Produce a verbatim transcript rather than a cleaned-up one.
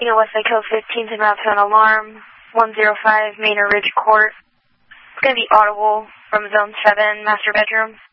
You know, Westlake Hill fifteenth and Mounttown Alarm, one oh five Manor Ridge Court. It's going to be audible from Zone seven, master bedroom.